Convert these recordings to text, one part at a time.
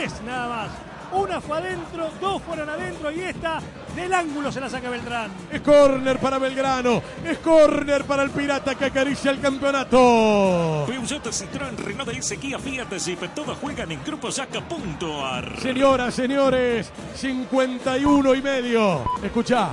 3 nada más. Una fue adentro, 2 fueron adentro y esta del ángulo se la saca Beltrán. Es córner para Belgrano, es córner para el Pirata que acaricia el campeonato. Peugeot, Citroën, Renault, Kia, Fiat, Jeep, todos juegan en grupoyaca.ar. Señoras, señores, 51:30. Escuchá,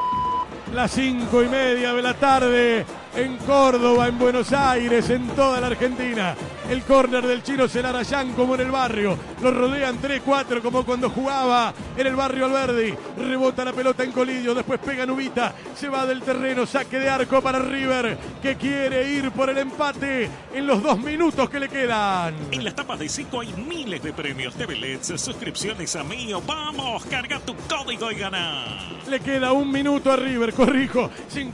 las 5:30 de la tarde en Córdoba, en Buenos Aires, en toda la Argentina. El córner del Chino Celarayán como en el barrio. Lo rodean 3-4 como cuando jugaba en el barrio Alberdi. Rebota la pelota en Colidio, después pega Nubita. Se va del terreno, saque de arco para River, que quiere ir por el empate en los 2 minutos que le quedan. En las tapas de Zico hay miles de premios, TV LEDs, suscripciones a Mío. Vamos, carga tu código y gana. Le queda 1 minuto a River, corrijo,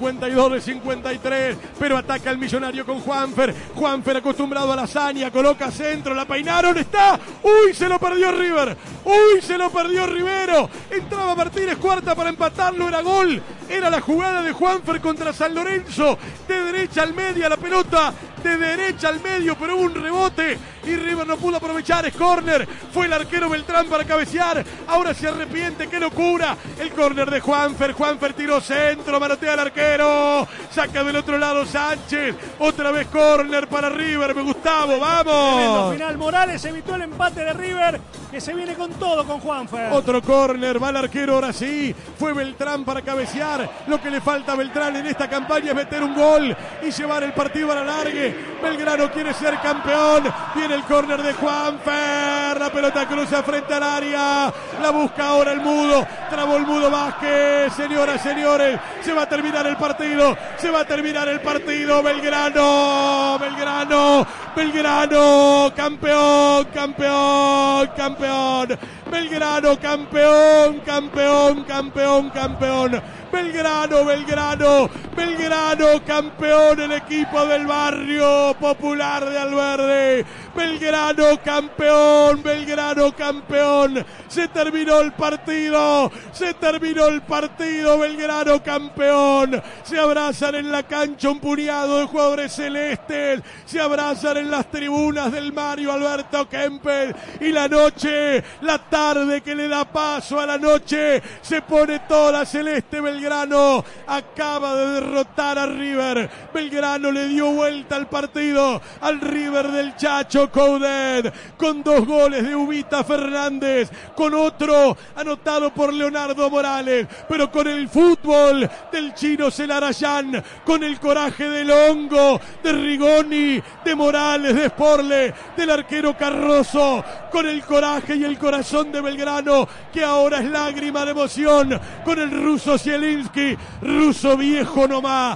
52 de 53, pero ataca el Millonario con Juanfer. Juanfer acostumbrado a la hazaña, coloca centro, la peinaron, está. ¡Uy, se lo perdió River! ¡Uy, se lo perdió Rivero! Entraba Martínez, cuarta para empatarlo, era gol. Era la jugada de Juanfer contra San Lorenzo. De derecha al medio la pelota, de derecha al medio, pero hubo un rebote y River no pudo aprovechar. Es córner, fue el arquero Beltrán para cabecear. Ahora se arrepiente, qué locura. El córner de Juanfer, Juanfer tiró centro, manotea al arquero. Saca del otro lado Sánchez. Otra vez córner para River, me Gustavo, vamos. Tremendo final, Morales evitó el empate de River, que se viene con todo con Juanfer. Otro córner, va el arquero ahora sí. Fue Beltrán para cabecear. Lo que le falta a Beltrán en esta campaña es meter un gol y llevar el partido a la largue. Belgrano quiere ser campeón. Viene el córner de Juanfer. La pelota cruza frente al área. La busca ahora el Mudo. Trabó el Mudo Vázquez. Señoras, señores, se va a terminar el partido. Se va a terminar el partido. Belgrano. Belgrano. Belgrano. Campeón. Campeón. Campeón. Belgrano campeón. Campeón. Campeón. Campeón. Belgrano, Belgrano, Belgrano campeón, el equipo del barrio popular de Alberdi. Belgrano campeón, Belgrano campeón. Se terminó el partido, se terminó el partido, Belgrano campeón. Se abrazan en la cancha un puñado de jugadores celestes, se abrazan en las tribunas del Mario Alberto Kempes y la noche, la tarde que le da paso a la noche, se pone toda celeste. Belgrano acaba de derrotar a River. Belgrano le dio vuelta al partido al River del Chacho Coudet con 2 goles de Ubita Fernández, con otro anotado por Leonardo Morales, pero con el fútbol del Chino Celarayán, con el coraje del Hongo, de Rigoni, de Morales, de Sporle, del arquero Carroso, con el coraje y el corazón de Belgrano, que ahora es lágrima de emoción, con el ruso Zielinski, ruso viejo nomás,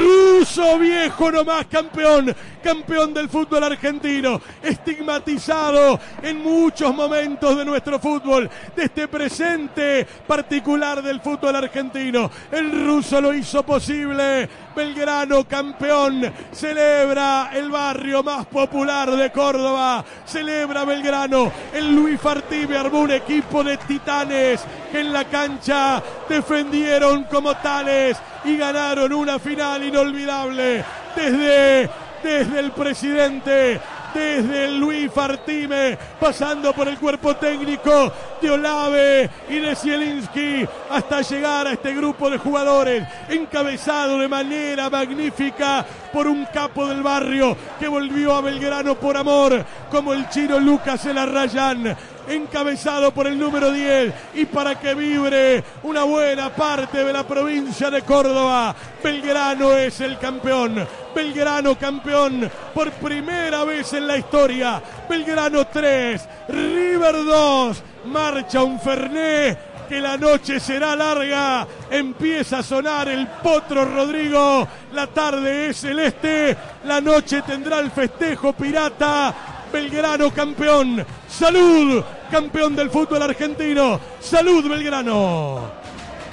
campeón, campeón del fútbol argentino, estigmatizado en muchos momentos de nuestro fútbol, de este presente particular del fútbol argentino. El ruso lo hizo posible. Belgrano campeón, celebra el barrio más popular de Córdoba, celebra Belgrano. El Luis Fartime armó un equipo de titanes que en la cancha defendieron como tales y ganaron una final inolvidable. Desde el presidente, desde el Luis Fartime, pasando por el cuerpo técnico de Olave y de Zielinski, hasta llegar a este grupo de jugadores, encabezado de manera magnífica por un capo del barrio que volvió a Belgrano por amor, como el chino Lucas Celarayán, encabezado por el número 10, y para que vibre una buena parte de la provincia de Córdoba. Belgrano es el campeón. Belgrano campeón por primera vez en la historia. Belgrano 3, River 2. Marcha un Fernet, que la noche será larga. Empieza a sonar el Potro Rodrigo. La tarde es celeste. La noche tendrá el festejo pirata. Belgrano campeón. ¡Salud! Campeón del fútbol argentino. ¡Salud, Belgrano!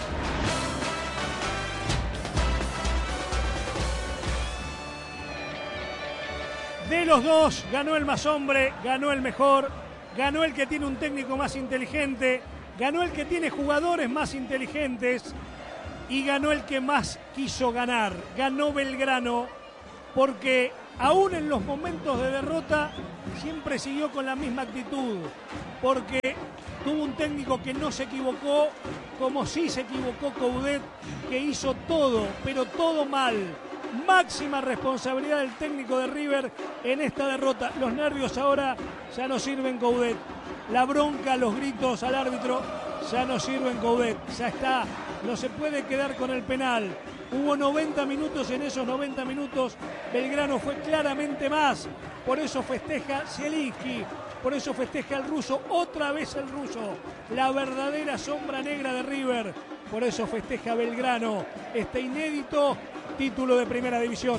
De los dos, ganó el más hombre, ganó el mejor, ganó el que tiene un técnico más inteligente, ganó el que tiene jugadores más inteligentes y ganó el que más quiso ganar. Ganó Belgrano porque aún en los momentos de derrota siempre siguió con la misma actitud, porque Tuvo un técnico que no se equivocó, como sí se equivocó Coudet, que hizo todo, pero todo mal. Máxima responsabilidad del técnico de River en esta derrota. Los nervios ahora ya no sirven Coudet. La bronca, los gritos al árbitro ya no sirven Coudet. Ya está, no se puede quedar con el penal. Hubo 90 minutos, en esos 90 minutos Belgrano fue claramente más. Por eso festeja Zielinski, por eso festeja el ruso, otra vez el ruso, la verdadera sombra negra de River. Por eso festeja Belgrano este inédito título de primera división.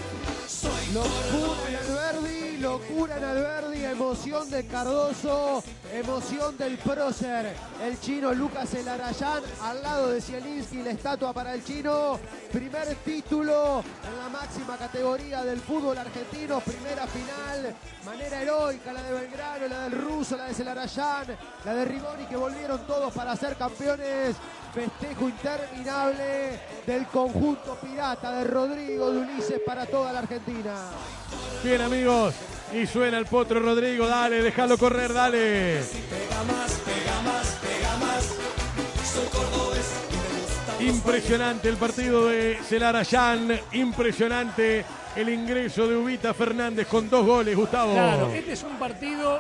Locura en Alberdi, locura en Alberdi, emoción de Cardoso, emoción del prócer, el chino Lucas El Arayán, al lado de Zielinski, la estatua para el chino, primer título en la máxima categoría del fútbol argentino, primera final, manera heroica la de Belgrano, la del ruso, la de El Arayán, la de Rigoni, que volvieron todos para ser campeones. Festejo interminable del conjunto pirata de Rodrigo de Ulises para toda la Argentina. Bien, amigos, y suena el Potro Rodrigo, dale, déjalo correr, dale. Pega más, pega más, pega más. Soy cordobés y me gusta. Impresionante el partido de Celarayán, impresionante el ingreso de Ubita Fernández con 2 goles, Gustavo. Claro, este es un partido,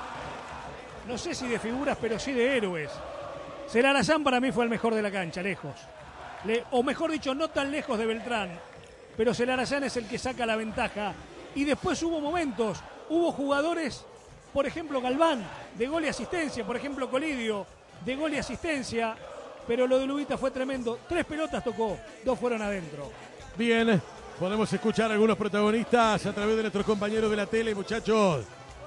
no sé si de figuras, pero sí de héroes. Celarayán para mí fue el mejor de la cancha, lejos. O mejor dicho, no tan lejos de Beltrán. Pero Celarayán es el que saca la ventaja. Y después hubo momentos, hubo jugadores, por ejemplo Galván, de gol y asistencia. Por ejemplo Colidio, de gol y asistencia. Pero lo de Lubita fue tremendo. 3 pelotas tocó, 2 fueron adentro. Bien, podemos escuchar a algunos protagonistas a través de nuestros compañeros de la tele, muchachos.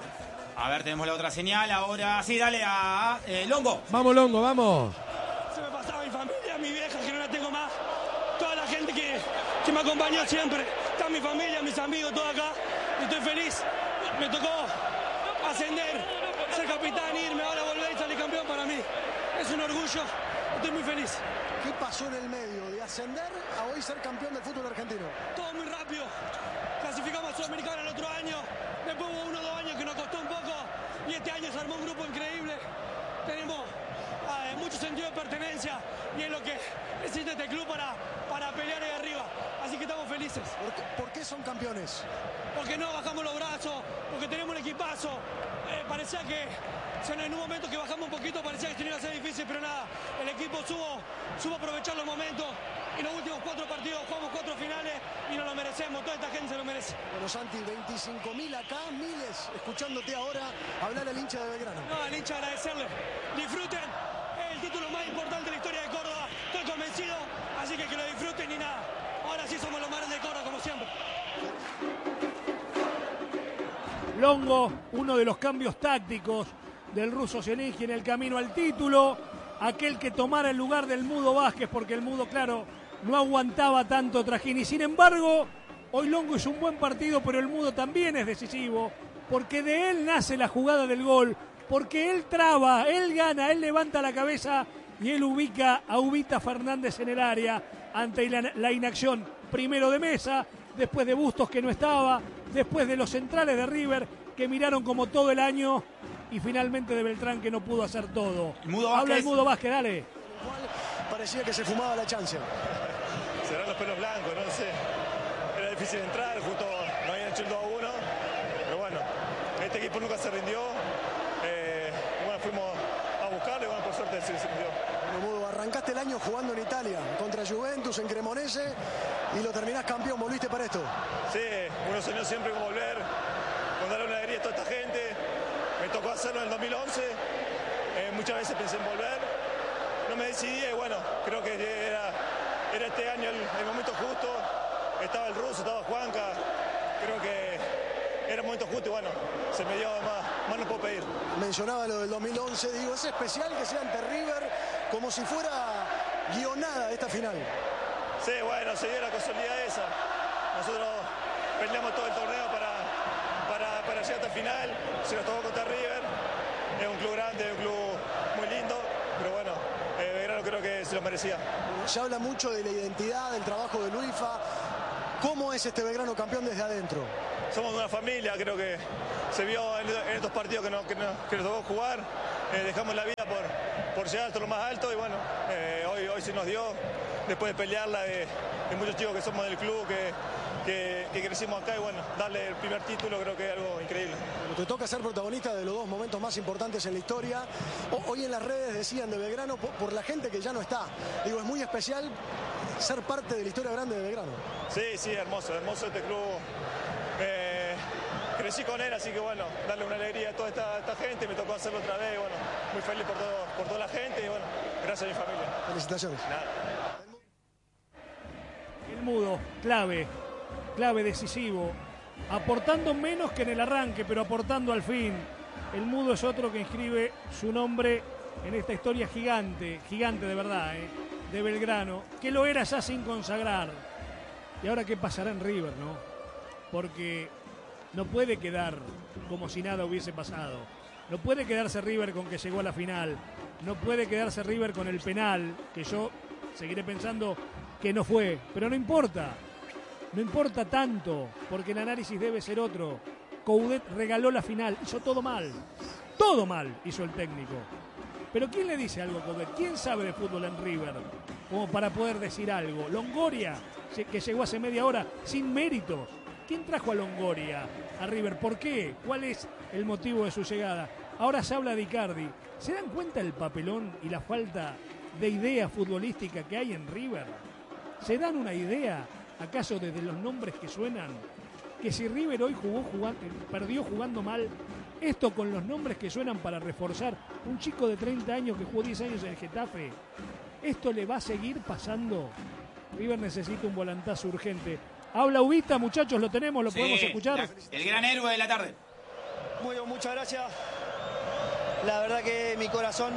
A ver, tenemos la otra señal. Ahora sí, dale a Longo. Vamos, Longo, vamos. Se me pasaba mi familia, mi vieja, que no la tengo más. Toda la gente que me acompañó siempre. Está mi familia, mis amigos, todo acá. Estoy feliz. Me tocó ascender, ser capitán, irme, ahora volver y salir campeón para mí. Es un orgullo. Estoy muy feliz. ¿Qué pasó en el medio de ascender a hoy ser campeón del fútbol argentino? Todo muy rápido. Clasificamos a Sudamericana el otro año. Después hubo 1 o 2 años que nos costó un poco. Y este año se armó un grupo increíble. Tenemos mucho sentido de pertenencia. Y es lo que necesita este club para pelear ahí arriba. Así que estamos felices. ¿Por qué son campeones? Porque no bajamos los brazos. Porque tenemos un equipazo. Parecía que en un momento que bajamos un poquito parecía que iba a ser difícil. Pero nada, el equipo supo aprovechar los momentos. Y los últimos 4 partidos jugamos 4 finales y nos lo merecemos, toda esta gente se lo merece. Bueno, Santi, 25.000 acá, miles escuchándote ahora hablar al hincha de Belgrano. No, al hincha agradecerle. Disfruten, es el título más importante de la historia de Córdoba, estoy convencido, así que lo disfruten y nada. Ahora sí somos los mares de Córdoba, como siempre. Longo, uno de los cambios tácticos del ruso Zielinski en el camino al título, aquel que tomara el lugar del Mudo Vázquez, porque el Mudo, claro, no aguantaba tanto trajín. Y sin embargo, hoy Longo hizo un buen partido, pero el Mudo también es decisivo, porque de él nace la jugada del gol, porque él traba, él gana, él levanta la cabeza y él ubica a Ubita Fernández en el área ante la inacción primero de Mesa, después de Bustos que no estaba, después de los centrales de River que miraron como todo el año y finalmente de Beltrán que no pudo hacer todo. Habla el Mudo Vázquez, dale. Parecía que se fumaba la chance. Serán los pelos blancos, no sé. Era difícil entrar, justo no habían hecho el 2-1. Pero bueno, este equipo nunca se rindió. Bueno, fuimos a buscarlo y bueno, por suerte sí se rindió. Bueno, Mudo, arrancaste el año jugando en Italia, contra Juventus, en Cremonese, y lo terminás campeón. ¿Volviste para esto? Sí, uno soñó siempre con volver, con darle una alegría a toda esta gente. Me tocó hacerlo en el 2011. Muchas veces pensé en volver. No me decidí y bueno, creo que era este año el momento justo. Estaba el ruso, estaba Juanca. Creo que era el momento justo y bueno, se me dio más no puedo pedir. Mencionaba lo del 2011, digo, es especial que sea ante River, como si fuera guionada esta final. Sí, bueno, se dio la casualidad esa. Nosotros peleamos todo el torneo para llegar hasta el final. Se nos tocó contra River. Es un club grande, un club muy lindo, pero bueno, Belgrano creo que se lo merecía. Se habla mucho de la identidad, del trabajo de Luifa. ¿Cómo es este Belgrano campeón desde adentro? Somos una familia, creo que se vio en estos partidos que nos tocó jugar. dejamos la vida por llegar hasta lo más alto y bueno, hoy se nos dio, después de pelearla de muchos chicos que somos del club, que crecimos acá y bueno, darle el primer título creo que es algo increíble. Te toca ser protagonista de los dos momentos más importantes en la historia. Hoy en las redes decían de Belgrano por la gente que ya no está. Digo, es muy especial ser parte de la historia grande de Belgrano. Sí, hermoso este club. Crecí con él, así que bueno, darle una alegría a toda esta gente, me tocó hacerlo otra vez, bueno, muy feliz por toda la gente y bueno, gracias a mi familia. Felicitaciones. Nada. El Mudo, clave, decisivo, aportando menos que en el arranque, pero aportando al fin. El Mudo es otro que inscribe su nombre en esta historia gigante de verdad, de Belgrano, que lo era ya sin consagrar. Y ahora qué pasará en River, ¿no? Porque no puede quedar como si nada hubiese pasado. No puede quedarse River con que llegó a la final. No puede quedarse River con el penal, que yo seguiré pensando que no fue. Pero no importa. No importa tanto, porque el análisis debe ser otro. Coudet regaló la final, hizo todo mal hizo el técnico. Pero ¿quién le dice algo a Coudet? ¿Quién sabe de fútbol en River como para poder decir algo? Longoria, que llegó hace media hora sin méritos. ¿Quién trajo a Longoria a River? ¿Por qué? ¿Cuál es el motivo de su llegada? Ahora se habla de Icardi. ¿Se dan cuenta el papelón y la falta de idea futbolística que hay en River? ¿Se dan una idea? ¿Acaso desde los nombres que suenan? Que si River hoy perdió jugando mal, esto con los nombres que suenan para reforzar un chico de 30 años que jugó 10 años en el Getafe, ¿esto le va a seguir pasando? River necesita un volantazo urgente. Habla Ubita, muchachos, lo tenemos, lo podemos escuchar. El gran héroe de la tarde. Muchas gracias. La verdad que mi corazón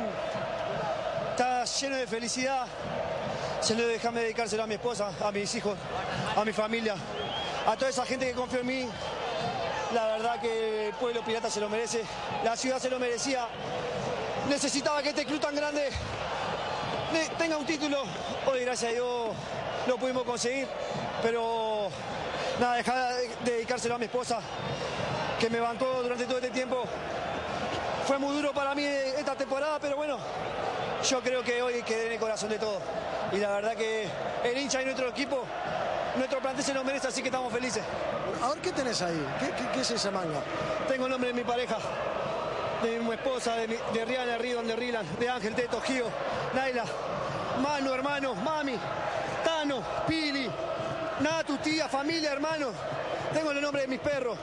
está lleno de felicidad. Se lo déjame dedicárselo a mi esposa, a mis hijos, a mi familia, a toda esa gente que confió en mí. La verdad que el pueblo pirata se lo merece, la ciudad se lo merecía. Necesitaba que este club tan grande tenga un título. Hoy, gracias a Dios, lo pudimos conseguir. Pero nada, dejar de dedicárselo a mi esposa, que me bancó durante todo este tiempo. Fue muy duro para mí esta temporada, pero bueno, yo creo que hoy quedé en el corazón de todos. Y la verdad que el hincha y nuestro equipo, nuestro plantel se lo merece, así que estamos felices. A ver, ¿qué tenés ahí? ¿Qué es esa manga? Tengo el nombre de mi pareja, de mi esposa, de Rihanna, Ridon, de Rilan, de Ángel, Teto, Gio, Naila, Manu, hermano, Mami, Tano, Pili, Natu, tía, familia, hermano. Tengo el nombre de mis perros.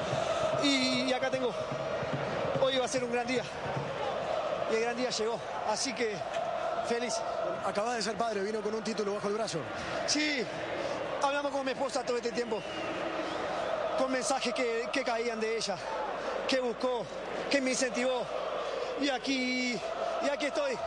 Y acá tengo. Hoy va a ser un gran día. Y el gran día llegó. Así que feliz. Acabás de ser padre, vino con un título bajo el brazo. Sí, hablamos con mi esposa todo este tiempo. Con mensajes que caían de ella. Que buscó, que me incentivó. Y aquí estoy.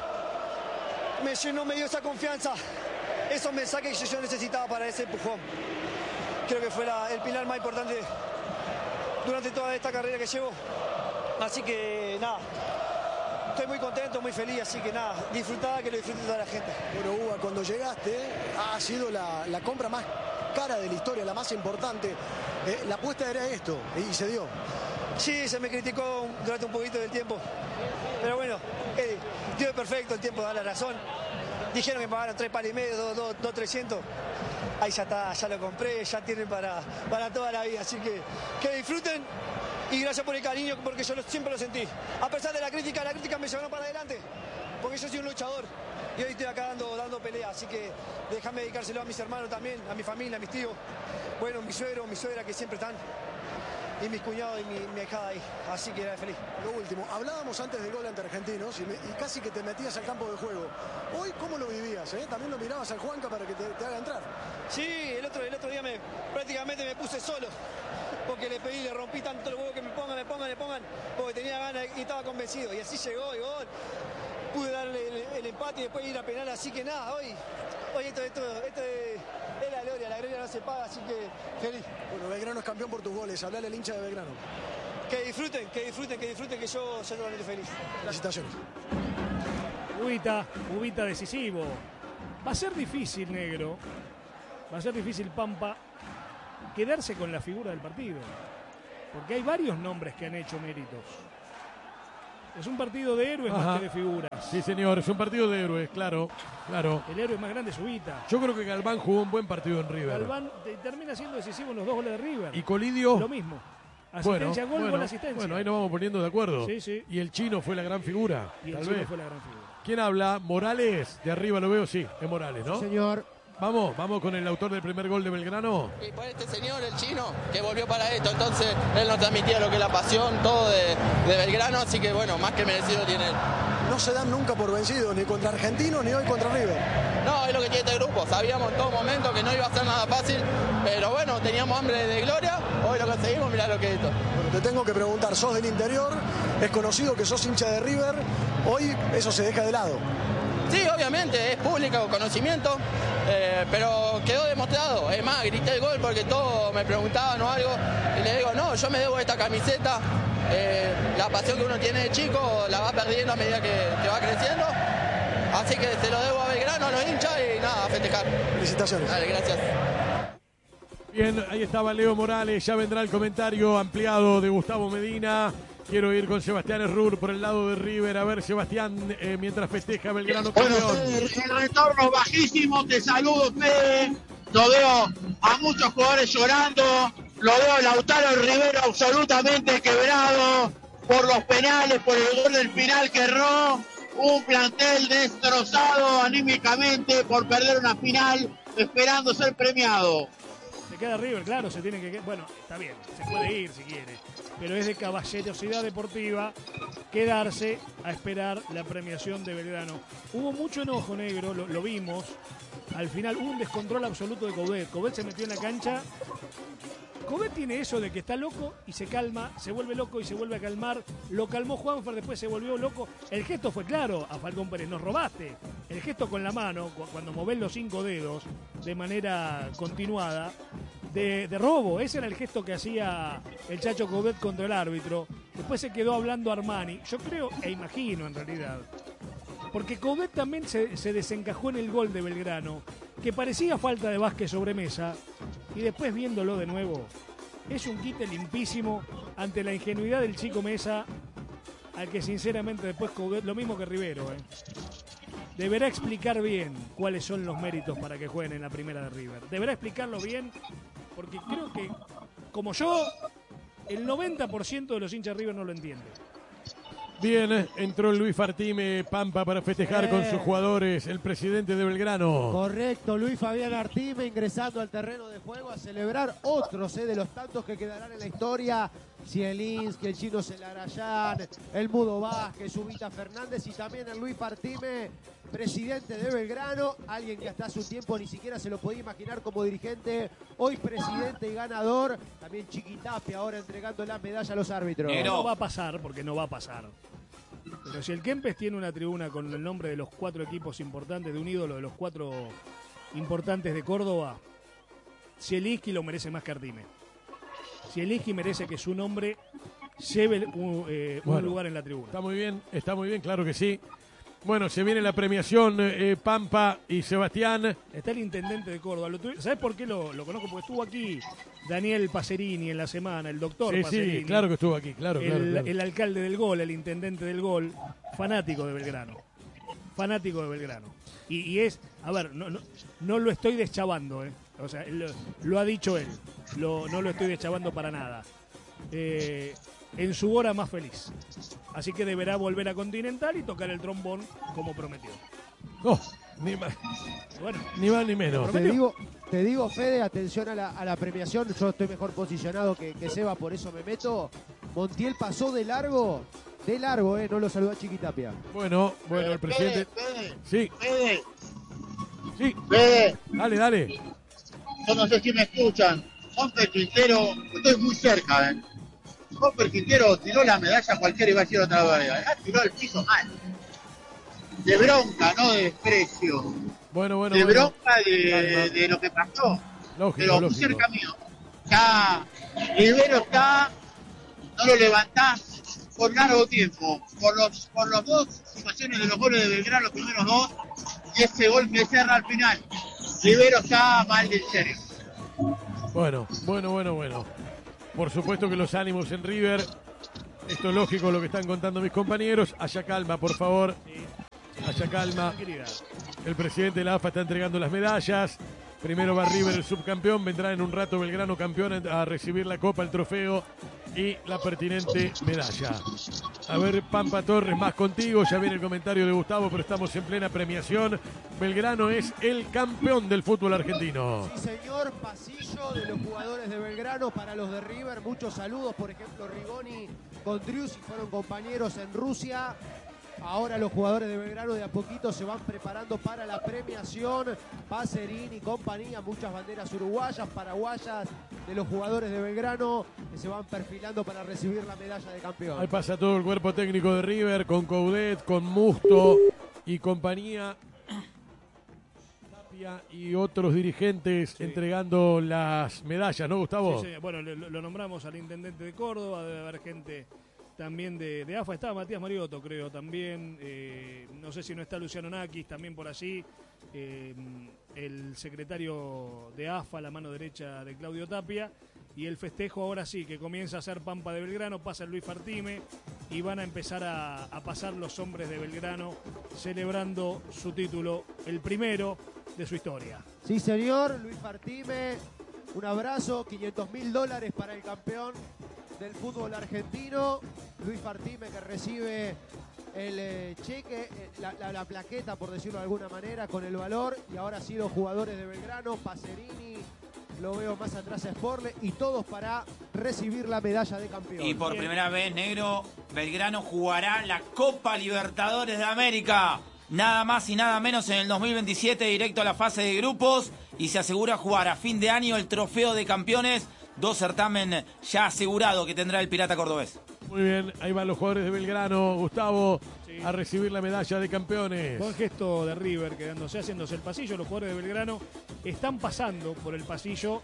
Me dio esa confianza. Esos mensajes que yo necesitaba para ese empujón. Creo que fue el pilar más importante durante toda esta carrera que llevo. Así que nada, estoy muy contento, muy feliz, así que nada, disfrutaba, que lo disfrute toda la gente. Bueno, Uva, cuando llegaste, ha sido la compra más cara de la historia, la más importante. La apuesta era esto, y se dio. Sí, se me criticó durante un poquito del tiempo. Pero bueno, Dios es perfecto, el tiempo da la razón. Dijeron que me pagaron 3 palos y medio, 2.300. Ahí ya está, ya lo compré, ya tienen para toda la vida. Así que disfruten y gracias por el cariño, porque yo siempre lo sentí. A pesar de la crítica me llevaron para adelante, porque yo soy un luchador y hoy estoy acá dando pelea. Así que déjame dedicárselo a mis hermanos también, a mi familia, a mis tíos. Bueno, mi suegro, mi suegra que siempre están. Y mis cuñados y mi hijada ahí, así que era feliz. Lo último, hablábamos antes del gol ante Argentinos y casi que te metías al campo de juego. Hoy, ¿cómo lo vivías? ¿También lo mirabas al Juanca para que te haga entrar? Sí, el otro día prácticamente me puse solo, porque le rompí tanto los huevos que me pongan, porque tenía ganas y estaba convencido. Y así llegó y gol. Pude darle el empate y después ir a penal, así que nada, hoy esto es la gloria no se paga, así que feliz. Bueno, Belgrano es campeón por tus goles, hablale al hincha de Belgrano. Que disfruten, que yo soy totalmente feliz. Felicitaciones. Ubita decisivo. Va a ser difícil, negro. Va a ser difícil, Pampa, quedarse con la figura del partido. Porque hay varios nombres que han hecho méritos. Es un partido de héroes Ajá. más que de figuras. Sí, señor, es un partido de héroes, claro. El héroe más grande es Ubita. Yo creo que Galván jugó un buen partido en River. Galván termina siendo decisivo en los 2 goles de River. Y Colidio. Lo mismo. Asistencia, gol, asistencia. Bueno, ahí nos vamos poniendo de acuerdo. Sí. Y el Chino fue la gran figura. Y el tal Chino vez. fue la gran figura. ¿Quién habla? Morales. De arriba lo veo, sí, es Morales, ¿no? Sí, señor. Vamos con el autor del primer gol de Belgrano. Y por este señor, el Chino, que volvió para esto, entonces él nos transmitía lo que es la pasión, todo de Belgrano, así que bueno, más que merecido tiene él. No se dan nunca por vencidos, ni contra Argentinos, ni hoy contra River. No, es lo que tiene este grupo, sabíamos en todo momento que no iba a ser nada fácil, pero bueno, teníamos hambre de gloria, hoy lo conseguimos, mirá lo que es esto. Bueno, te tengo que preguntar, sos del interior, es conocido que sos hincha de River, hoy eso se deja de lado. Sí, obviamente, es público conocimiento, pero quedó demostrado. Es más, grité el gol porque todos me preguntaban o algo y le digo, no, yo me debo esta camiseta. La pasión que uno tiene de chico la va perdiendo a medida que va creciendo. Así que se lo debo a Belgrano, a los hinchas y nada, a festejar. Felicitaciones. Dale, gracias. Bien, ahí estaba Leo Morales, ya vendrá el comentario ampliado de Gustavo Medina. Quiero ir con Sebastián Errur por el lado de River. A ver, Sebastián, mientras festeja Belgrano campeón. Bueno, el retorno bajísimo, te saludo, Fede. Lo veo a muchos jugadores llorando. Lo veo a Lautaro Rivero absolutamente quebrado por los penales, por el gol del final que erró. Un plantel destrozado anímicamente por perder una final, esperando ser premiado. Se queda River, claro, se tiene que... Bueno, está bien, se puede ir si quiere. Pero es de caballerosidad deportiva quedarse a esperar la premiación de Belgrano. Hubo mucho enojo, negro, lo vimos. Al final hubo un descontrol absoluto de Coudet. Coudet se metió en la cancha. Coudet tiene eso de que está loco y se calma, se vuelve loco y se vuelve a calmar. Lo calmó Juanfer, después se volvió loco. El gesto fue claro a Falcón Pérez, nos robaste. El gesto con la mano, cuando movés los 5 dedos de manera continuada, de robo. Ese era el gesto que hacía el Chacho Coudet contra el árbitro. Después se quedó hablando Armani. Yo creo e imagino en realidad, porque Coudet también se desencajó en el gol de Belgrano, que parecía falta de Vázquez sobre Mesa, y después viéndolo de nuevo, es un quite limpísimo ante la ingenuidad del chico Mesa, al que sinceramente después Coudet, lo mismo que Rivero, deberá explicar bien cuáles son los méritos para que jueguen en la primera de River. Deberá explicarlo bien, porque creo que, como yo, el 90% de los hinchas de River no lo entiende. Bien, entró Luis Fartime Pampa para festejar con sus jugadores, el presidente de Belgrano. Correcto, Luis Fabián Artime ingresando al terreno de juego a celebrar otros de los tantos que quedarán en la historia. Zielinski, el Chino Celarayán, el Mudo Vázquez, Ubita Fernández y también el Luis Fartime, presidente de Belgrano, alguien que hasta hace un tiempo ni siquiera se lo podía imaginar como dirigente, hoy presidente y ganador, también Chiquitapia ahora entregando la medalla a los árbitros. No va a pasar, porque no va a pasar. Pero si el Kempes tiene una tribuna con el nombre de los 4 equipos importantes, de un ídolo de los 4 importantes de Córdoba, Zielinski lo merece más que Artime. Zielinski merece que su nombre lleve un lugar en la tribuna. Está muy bien, claro que sí. Bueno, se viene la premiación, Pampa y Sebastián. Está el intendente de Córdoba. ¿Sabes por qué lo conozco? Porque estuvo aquí Daniel Pacerini en la semana, el doctor Pacerini. Sí, claro que estuvo aquí, claro. El alcalde del Gol, el intendente del Gol, fanático de Belgrano. Fanático de Belgrano. Y es, a ver, no lo estoy deschavando, O sea, lo ha dicho él. No lo estoy deschavando para nada. En su hora más feliz. Así que deberá volver a Continental y tocar el trombón como prometió. Ni más. Bueno, ni más ni menos. Te digo, Fede, atención a la premiación. Yo estoy mejor posicionado que Seba, por eso me meto. Montiel pasó de largo, no lo saludó a Chiquitapia. Bueno, el presidente. Sí. Dale. Yo no sé si me escuchan. Juanfer Quintero, estoy muy cerca, Juanfer Quintero tiró la medalla cualquiera y va a decir otra vez. Tiró el piso mal. De bronca, no de desprecio. De bronca de lo que pasó. Pero muy cerca mío. Ya, Rivero está, no lo levantás por largo tiempo. Por los 2 situaciones de los goles de Belgrano, los primeros 2, y ese gol que cierra al final. Rivero está mal del serio. Bueno. Por supuesto que los ánimos en River Esto es lógico lo que están contando mis compañeros. Haya calma, por favor. Haya calma. El presidente de la AFA está entregando las medallas. Primero va River, el subcampeón. Vendrá en un rato Belgrano, campeón, a recibir la copa, el trofeo y la pertinente medalla. A ver, Pampa Torres, más contigo. Ya viene el comentario de Gustavo, pero estamos en plena premiación. Belgrano es el campeón del fútbol argentino. Sí, señor. Pasillo de los jugadores de Belgrano para los de River. Muchos saludos. Por ejemplo, Rigoni con Driussi fueron compañeros en Rusia. Ahora los jugadores de Belgrano de a poquito se van preparando para la premiación. Pacerini y compañía, muchas banderas uruguayas, paraguayas de los jugadores de Belgrano que se van perfilando para recibir la medalla de campeón. Ahí pasa todo el cuerpo técnico de River, con Coudet, con Musto y compañía. Tapia y otros dirigentes entregando las medallas, ¿no, Gustavo? Sí, bueno, lo nombramos al intendente de Córdoba, debe haber gente también de AFA, estaba Matías Mariotto, creo, también, no sé si no está Luciano Nakis, también por allí, el secretario de AFA, la mano derecha de Claudio Tapia, y el festejo ahora sí, que comienza a ser Pampa de Belgrano, pasa el Luis Fartime, y van a empezar a pasar los hombres de Belgrano, celebrando su título, el primero de su historia. Sí, señor, Luis Fartime, un abrazo, $500.000 para el campeón del fútbol argentino. Luis Fartime, que recibe el cheque, la plaqueta, por decirlo de alguna manera, con el valor. Y ahora sí los jugadores de Belgrano, Pacerini, lo veo más atrás a Sporle, y todos para recibir la medalla de campeón. Y por primera vez, negro, Belgrano jugará la Copa Libertadores de América. Nada más y nada menos en el 2027, directo a la fase de grupos, y se asegura jugar a fin de año el trofeo de campeones. 2 certamen ya asegurado que tendrá el Pirata Cordobés. Muy bien, ahí van los jugadores de Belgrano, Gustavo, a recibir la medalla de campeones. Buen gesto de River, quedándose, haciéndose el pasillo. Los jugadores de Belgrano están pasando por el pasillo,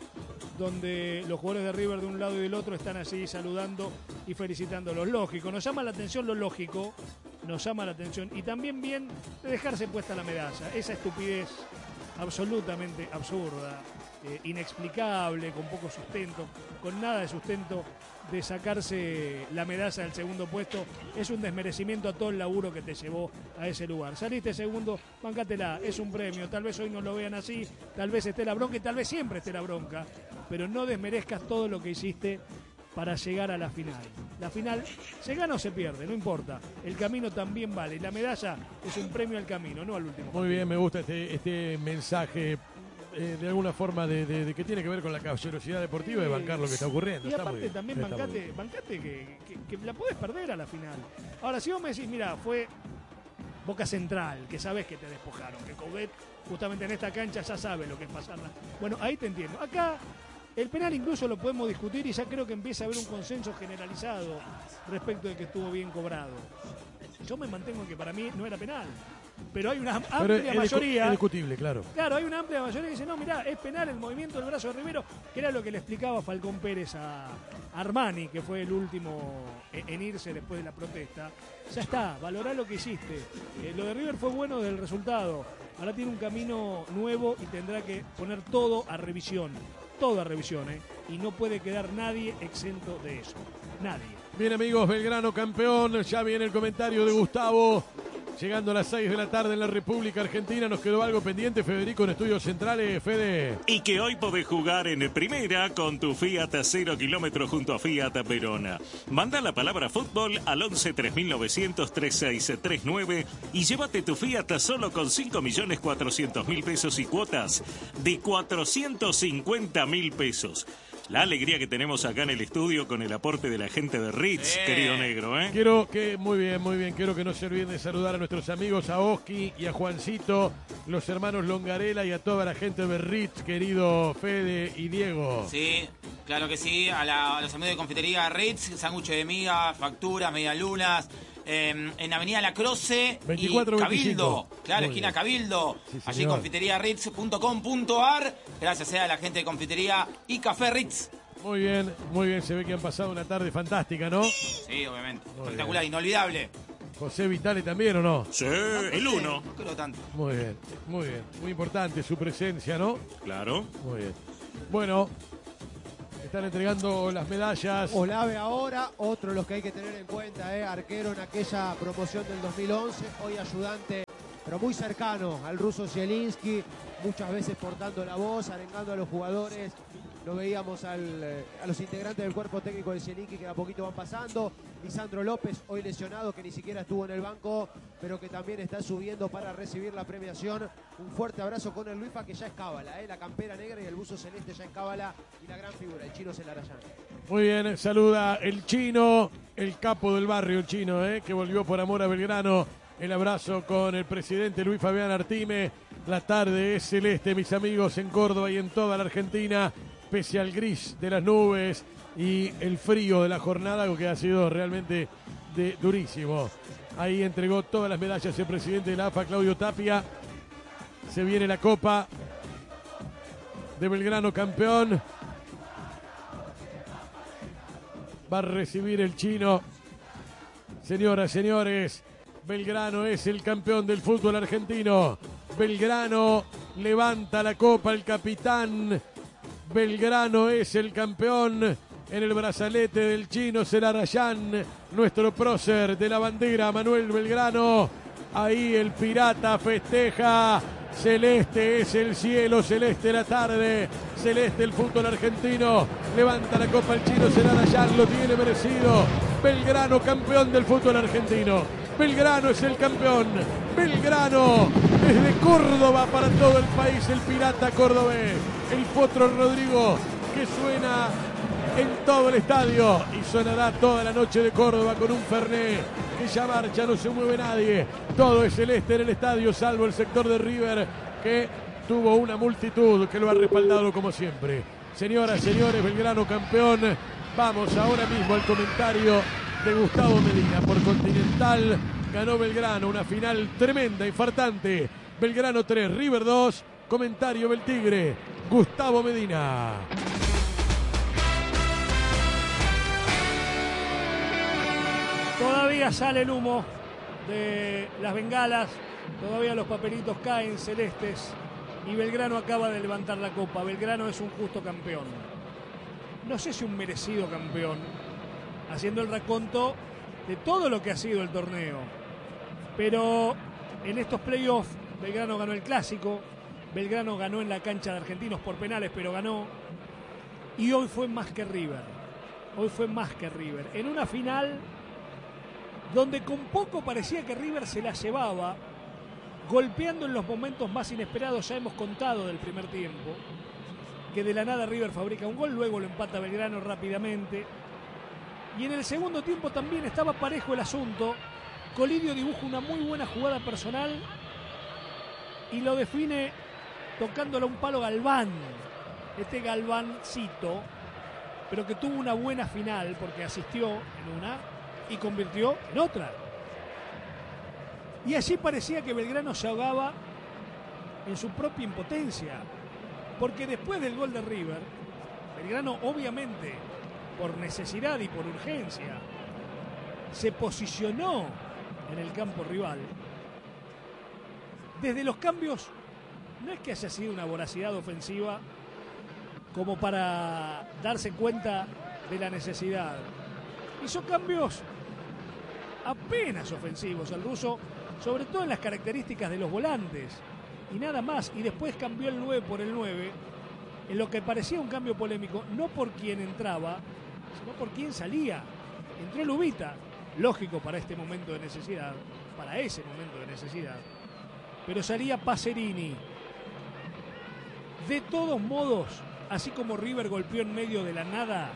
donde los jugadores de River de un lado y del otro están así saludando y felicitando. Lo lógico, nos llama la atención lo lógico, nos llama la atención, y también bien de dejarse puesta la medalla. Esa estupidez absolutamente absurda, inexplicable, con poco sustento, con nada de sustento, de sacarse la medalla del segundo puesto, es un desmerecimiento a todo el laburo que te llevó a ese lugar. Saliste segundo, bancátela, es un premio, tal vez hoy no lo vean así, tal vez esté la bronca y tal vez siempre esté la bronca, pero no desmerezcas todo lo que hiciste para llegar a la final. La final se gana o se pierde, no importa, el camino también vale, y la medalla es un premio al camino, no al último partido. Muy bien, me gusta este mensaje de alguna forma de que tiene que ver con la caballerosidad deportiva, de bancar lo que está ocurriendo. Y está aparte muy bien, también bancate que la podés perder a la final. Ahora, si vos me decís, mira, fue Boca Central, que sabés que te despojaron, que Coudet justamente en esta cancha ya sabe lo que es pasarla. Bueno, ahí te entiendo. Acá el penal incluso lo podemos discutir y ya creo que empieza a haber un consenso generalizado respecto de que estuvo bien cobrado. Yo me mantengo en que para mí no era penal. Pero hay una amplia mayoría. Es discutible, claro. Claro, hay una amplia mayoría que dice, no, mirá, es penal el movimiento del brazo de Rivero, que era lo que le explicaba Falcón Pérez a Armani, que fue el último en irse después de la protesta. Ya está, valorá lo que hiciste. Lo de River fue bueno del resultado. Ahora tiene un camino nuevo y tendrá que poner todo a revisión. Todo a revisión, y no puede quedar nadie exento de eso. Nadie. Bien, amigos, Belgrano campeón. Ya viene el comentario de Gustavo. Llegando a las 6 de la tarde en la República Argentina, nos quedó algo pendiente, Federico, en Estudios Centrales, Fede. Y que hoy podés jugar en primera con tu Fiat 0 kilómetros junto a Fiat Verona. Manda la palabra fútbol al 11 3900 3639 y llévate tu Fiat solo con 5.400.000 pesos y cuotas de 450.000 pesos. La alegría que tenemos acá en el estudio con el aporte de la gente de Ritz, querido negro, ¿eh? Muy bien, quiero que no se olviden de saludar a nuestros amigos, a Oski y a Juancito, los hermanos Longarela y a toda la gente de Ritz, querido Fede y Diego. Sí, claro que sí, a los amigos de Confitería Ritz, sándwich de miga, facturas, medialunas, en Avenida La Croce 24, y Cabildo, 25. claro, Muy esquina bien. Cabildo, Sí, allí señor. confiteriaritz.com.ar, gracias a la gente de Confitería y Café Ritz. Muy bien, se ve que han pasado una tarde fantástica, ¿no? Sí, obviamente, Muy espectacular, bien. inolvidable. José Vitale también, ¿o no? Sí, el uno. No creo tanto. Muy bien, muy importante su presencia, ¿no? Claro. Muy bien. Bueno, Están entregando las medallas. Olave ahora, otro de los que hay que tener en cuenta, arquero en aquella promoción del 2011, hoy ayudante, pero muy cercano al ruso Zielinski, muchas veces portando la voz, arengando a los jugadores. Lo veíamos a los integrantes del cuerpo técnico de Zielinski que de a poquito van pasando. Lisandro López, hoy lesionado, que ni siquiera estuvo en el banco, pero que también está subiendo para recibir la premiación. Un fuerte abrazo con el Luifa, que ya es cábala, la campera negra y el buzo celeste ya es cábala, y la gran figura, el Chino Celarayán. Muy bien, saluda el Chino, el capo del barrio, el Chino, que volvió por amor a Belgrano. El abrazo con el presidente Luis Fabián Artime. La tarde es celeste, mis amigos, en Córdoba y en toda la Argentina, pese al gris de las nubes y el frío de la jornada, algo que ha sido realmente durísimo. Ahí entregó todas las medallas el presidente de la AFA, Claudio Tapia. Se viene la Copa de Belgrano, campeón. Va a recibir el Chino. Señoras, señores, Belgrano es el campeón del fútbol argentino. Belgrano levanta la copa, el capitán. Belgrano es el campeón en el brazalete del Chino Celarayán, nuestro prócer de la bandera, Manuel Belgrano. Ahí el pirata festeja. Celeste es el cielo, celeste la tarde, celeste el fútbol argentino. Levanta la copa el Chino Celarayán, lo tiene merecido. Belgrano campeón del fútbol argentino. Belgrano es el campeón. Belgrano desde Córdoba para todo el país, el pirata cordobés, el Potro Rodrigo, que suena en todo el estadio y sonará toda la noche de Córdoba con un Fernet que ya marcha, no se mueve nadie. Todo es celeste en el estadio, salvo el sector de River, que tuvo una multitud que lo ha respaldado como siempre. Señoras, señores, Belgrano campeón. Vamos ahora mismo al comentario de Gustavo Medina por Continental. Ganó Belgrano, una final tremenda, infartante. Belgrano 3, River 2. Comentario del Tigre, Gustavo Medina. Todavía sale el humo de las bengalas, todavía los papelitos caen celestes y Belgrano acaba de levantar la copa. Belgrano es un justo campeón. No sé si un merecido campeón, haciendo el raconto de todo lo que ha sido el torneo. Pero en estos playoffs, Belgrano ganó el clásico, Belgrano ganó en la cancha de Argentinos por penales, pero ganó. Y hoy fue más que River. Hoy fue más que River. En una final donde con poco parecía que River se la llevaba, golpeando en los momentos más inesperados. Ya hemos contado del primer tiempo, que de la nada River fabrica un gol, luego lo empata Belgrano rápidamente. Y en el segundo tiempo también estaba parejo el asunto. Colidio dibuja una muy buena jugada personal y lo define tocándole a un palo Galván. Este Galvancito, pero que tuvo una buena final porque asistió en una y convirtió en otra. Y allí parecía que Belgrano se ahogaba en su propia impotencia, porque después del gol de River, Belgrano obviamente por necesidad y por urgencia se posicionó en el campo rival. Desde los cambios no es que haya sido una voracidad ofensiva como para darse cuenta de la necesidad. Hizo cambios apenas ofensivos el ruso, sobre todo en las características de los volantes y nada más. Y después cambió el 9 por el 9, en lo que parecía un cambio polémico, no por quien entraba, sino por quien salía. Entró Lubita, lógico para este momento de necesidad, para ese momento de necesidad, pero salía Pacerini. De todos modos, así como River golpeó en medio de la nada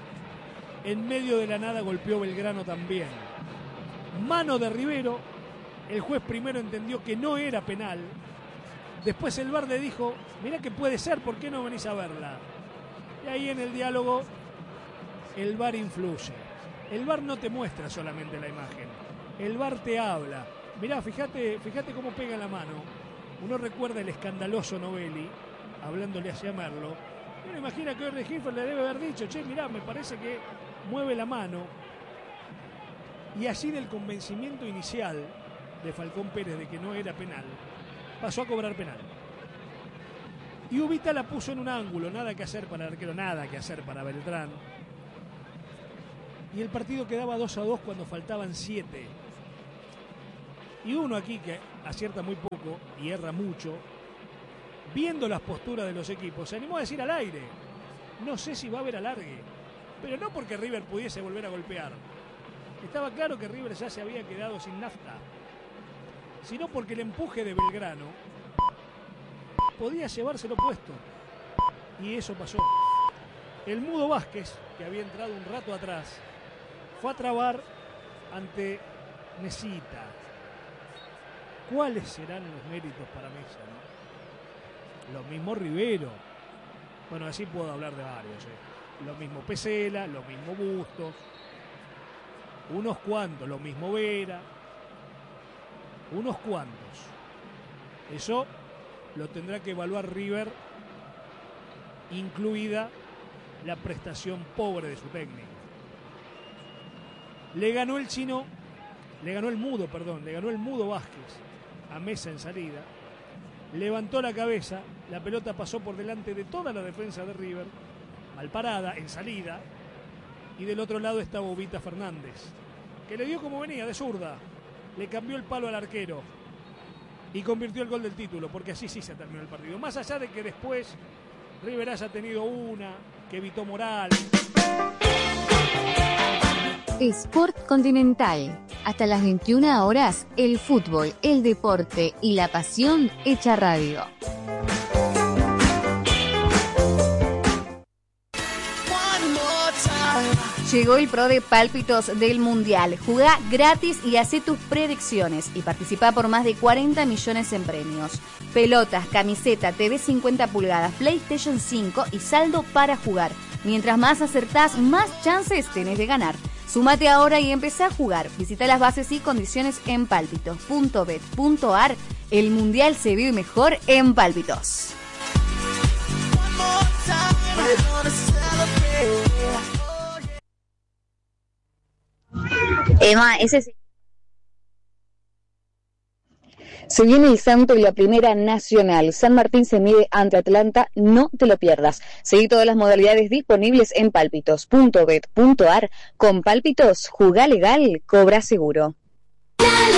golpeó Belgrano también. Mano de Rivero, el juez primero entendió que no era penal, después el VAR le dijo, mirá que puede ser, ¿por qué no venís a verla? Y ahí en el diálogo el VAR influye. El VAR no te muestra solamente la imagen, el VAR te habla. Mirá, fíjate cómo pega la mano. Uno recuerda el escandaloso Novelli hablándole hacia Merlo. Uno imagina que Orne Hilfer le debe haber dicho, che, mirá, me parece que mueve la mano. Y así del convencimiento inicial de Falcón Pérez de que no era penal, pasó a cobrar penal. Y Ubita la puso en un ángulo, nada que hacer para el arquero, nada que hacer para Beltrán. Y el partido quedaba 2-2 cuando faltaban 7. Y uno aquí que acierta muy poco y erra mucho, viendo las posturas de los equipos, se animó a decir al aire: no sé si va a haber alargue, pero no porque River pudiese volver a golpear. Estaba claro que River ya se había quedado sin nafta, sino porque el empuje de Belgrano podía llevárselo puesto. Y eso pasó. El Mudo Vázquez, que había entrado un rato atrás, fue a trabar ante Mesita. ¿Cuáles serán los méritos para Mesa, no? Lo mismo Rivero. Bueno, así puedo hablar de varios. Lo mismo Pesela, lo mismo Bustos. Unos cuantos, lo mismo Vera. Unos cuantos. Eso lo tendrá que evaluar River, incluida la prestación pobre de su técnico. Le ganó el Mudo Vázquez a Mesa en salida. Levantó la cabeza, la pelota pasó por delante de toda la defensa de River, mal parada, en salida, y del otro lado estaba Ubita Fernández, que le dio como venía, de zurda, le cambió el palo al arquero y convirtió el gol del título, porque así sí se terminó el partido. Más allá de que después River haya tenido una que evitó Moral. Sport Continental. Hasta las 21 horas, el fútbol, el deporte y la pasión hecha radio. Llegó el Pro de Pálpitos del Mundial. Jugá gratis y hacé tus predicciones y participá por más de 40 millones en premios. Pelotas, camiseta, TV 50 pulgadas, PlayStation 5 y saldo para jugar. Mientras más acertás, más chances tenés de ganar. Sumate ahora y empezá a jugar. Visita las bases y condiciones en pálpitos.bet.ar. El Mundial se vive mejor en Pálpitos. Emma, se viene el Santo y la Primera Nacional. San Martín se mide ante Atlanta, no te lo pierdas. Seguí todas las modalidades disponibles en pálpitos.bet.ar. Con Pálpitos, jugá legal, cobra seguro.